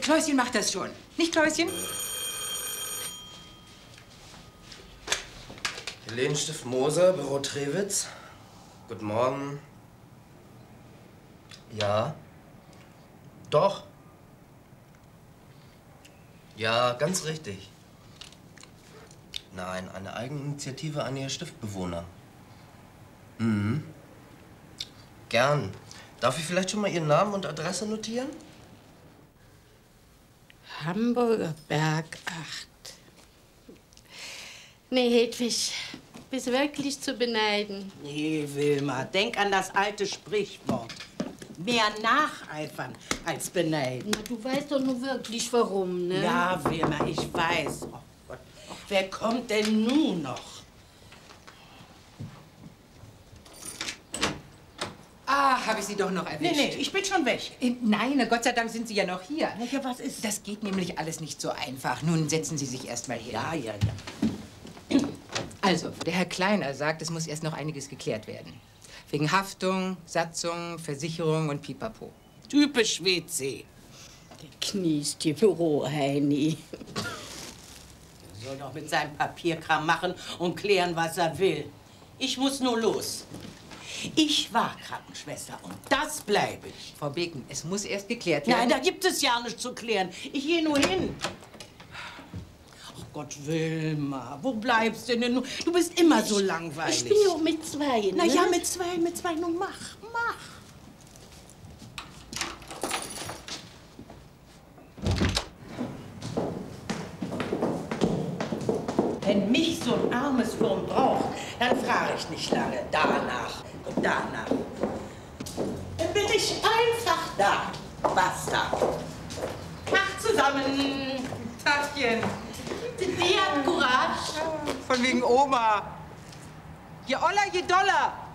Kläuschen macht das schon. Nicht, Kläuschen? Helene Stift-Moser, Büro Trewitz. Guten Morgen. Ja. Doch. Ja, ganz richtig. Nein, eine Eigeninitiative einiger Stiftbewohner. Mhm. Gern. Darf ich vielleicht schon mal Ihren Namen und Adresse notieren? Hamburger Berg 8. Nee, Hedwig, bist wirklich zu beneiden. Nee, Wilma, denk an das alte Sprichwort. Mehr nacheifern als beneiden. Na, du weißt doch nur wirklich warum, ne? Ja, Wilma, ich weiß. Oh Gott, wer kommt denn nun noch? Ah, habe ich Sie doch noch erwischt. Nee, ich bin schon weg. Nein, na Gott sei Dank sind Sie ja noch hier. Ja, was ist? Das geht nämlich alles nicht so einfach. Nun setzen Sie sich erst mal hin. Ja. Also, der Herr Kleiner sagt, es muss erst noch einiges geklärt werden. Wegen Haftung, Satzung, Versicherung und Pipapo. Typisch WC. Der kniest die Büroheini. Er soll doch mit seinem Papierkram machen und klären, was er will. Ich muss nur los. Ich war Krankenschwester und das bleibe ich. Frau Beken, es muss erst geklärt werden. Nein, da gibt es ja nichts zu klären. Ich gehe nur hin. Ach Gott, Wilma, wo bleibst du denn nun? Du bist immer so langweilig. Ich bin doch mit zwei, ne? Na ja, mit zwei. Nun mach. Wenn mich so ein armes Wurm braucht, dann frage ich nicht lange danach und danach. Dann bin ich einfach da. Basta. Tag zusammen. Tagchen. Die hat Courage. Von wegen Oma. Je Oller, je Dollar.